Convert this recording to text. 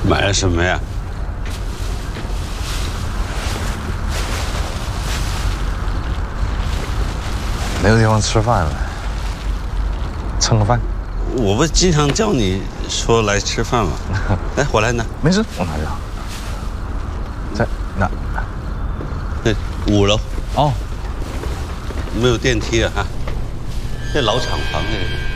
买了什么呀？ 没有地方吃饭了，蹭个饭。 我不经常叫你说来吃饭吗？来，我来拿。 没事，我拿着。在哪？ 对，5楼。 哦， 没有电梯了哈。这老厂房这个。